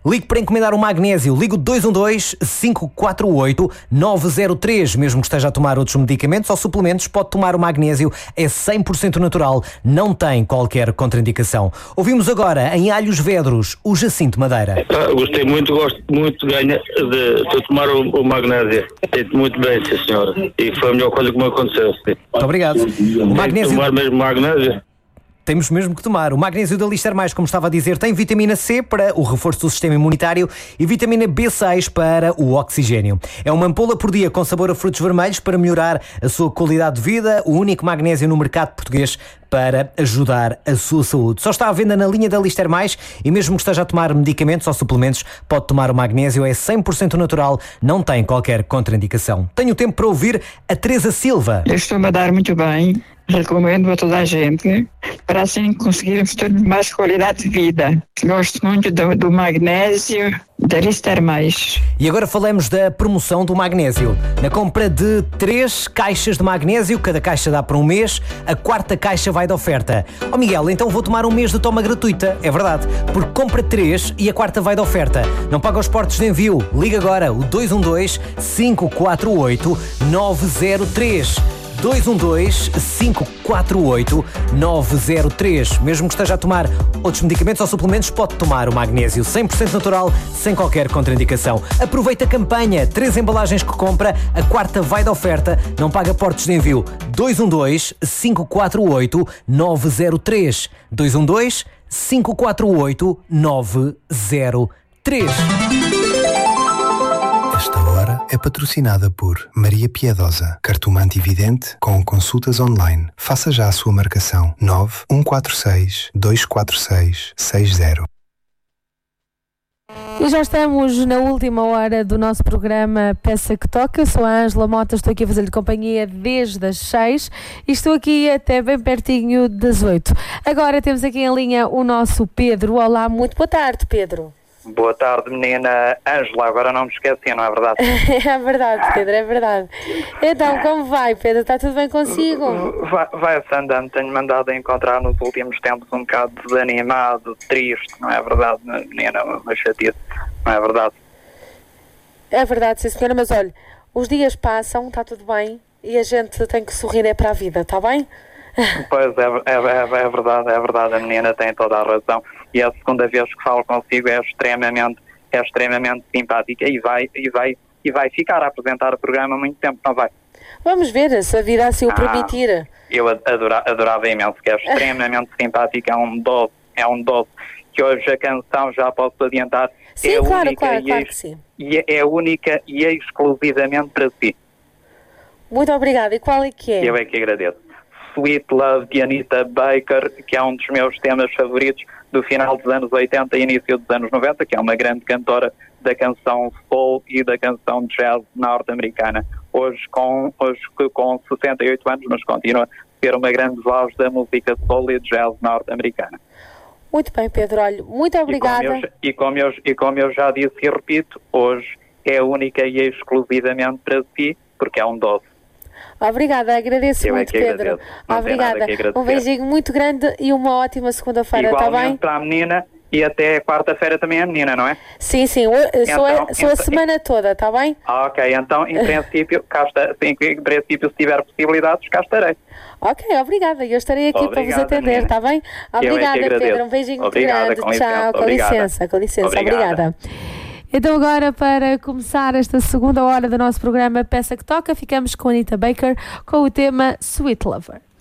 Ligue para encomendar o magnésio. Ligue o 212-548-903. Mesmo que esteja a tomar outros medicamentos ou suplementos, pode tomar o magnésio. É 100% natural, não tem qualquer contraindicação. Ouvimos agora, em Alhos Vedros, o Jacinto Madeira. Gostei muito, gosto muito de tomar o magnésio. Sinto muito bem, sim, senhora. E foi a melhor coisa que me aconteceu. Muito obrigado. O magnésio... Tomar mesmo magnésio? Temos mesmo que tomar. O magnésio da Lister Mais, como estava a dizer, tem vitamina C para o reforço do sistema imunitário e vitamina B6 para o oxigênio. É uma ampola por dia com sabor a frutos vermelhos para melhorar a sua qualidade de vida. O único magnésio no mercado português para ajudar a sua saúde. Só está à venda na linha da Lister Mais e mesmo que esteja a tomar medicamentos ou suplementos, pode tomar o magnésio. É 100% natural, não tem qualquer contraindicação. Tenho tempo para ouvir a Teresa Silva. Eu estou-me a dar muito bem. Recomendo a toda a gente para assim conseguirmos ter mais qualidade de vida. Gosto muito do magnésio da Lister Mais. E agora falamos da promoção do magnésio. Na compra de 3 caixas de magnésio, cada caixa dá para um mês, a 4ª caixa vai de oferta. Miguel, então vou tomar um mês de toma gratuita. É verdade, porque compra 3 e a 4ª vai de oferta. Não paga os portos de envio. Liga agora o 212-548-903. 212-548-903. Mesmo que esteja a tomar outros medicamentos ou suplementos, pode tomar o magnésio 100% natural, sem qualquer contraindicação. Aproveita a campanha. 3 embalagens que compra, a 4ª vai de oferta, não paga portos de envio. 212-548-903. 212-548-903. Esta hora é patrocinada por Maria Piedosa, cartomante e vidente com consultas online. Faça já a sua marcação 9-146-246-60. E já estamos na última hora do nosso programa Peça que Toca. Eu sou a Ângela Mota, estou aqui a fazer-lhe companhia desde as 6 e estou aqui até bem pertinho das 8. Agora temos aqui em linha o nosso Pedro. Olá, muito boa tarde, Pedro. Boa tarde, menina Ângela, agora não me esqueci, não é verdade? É verdade, Pedro, é verdade. Então, como vai, Pedro? Está tudo bem consigo? Vai-se andando, tenho-me andado a encontrar nos últimos tempos um bocado desanimado, triste, não é verdade, menina? Uma chatice, não é verdade? É verdade, sim senhora, mas olha, os dias passam, está tudo bem, e a gente tem que sorrir para a vida, está bem? Pois, é verdade, a menina tem toda a razão. E a segunda vez que falo consigo é extremamente simpática e vai ficar a apresentar o programa há muito tempo, não vai? Vamos ver, se a vida assim o permitir. Eu adorava imenso, que é extremamente simpática, é um doce, que hoje a canção, já posso adiantar, sim, é claro, única, claro que sim. E é única e exclusivamente para si. Muito obrigada, e qual é que é? Eu é que agradeço. Sweet Love, de Anita Baker, que é um dos meus temas favoritos do final dos anos 80 e início dos anos 90, que é uma grande cantora da canção soul e da canção jazz norte-americana. Hoje com 68 anos, mas continua a ser uma grande voz da música soul e jazz norte-americana. Muito bem, Pedro, olha, muito obrigada. E como eu já disse e repito, hoje é única e exclusivamente para si, porque é um doce. Obrigada, agradeço muito, Pedro. Obrigada. Um beijinho muito grande e uma ótima segunda-feira, está bem? Para a menina e até quarta-feira também a menina, não é? Sim, sou a semana toda, está bem? Ok, então em princípio, se tiver possibilidades, cá estarei. Ok, obrigada, eu estarei aqui para vos atender, está bem? Obrigada, Pedro, um beijinho muito grande. Tchau, com licença, obrigada. Então agora, para começar esta segunda hora do nosso programa Peça que Toca, ficamos com a Anita Baker com o tema Sweet Lover.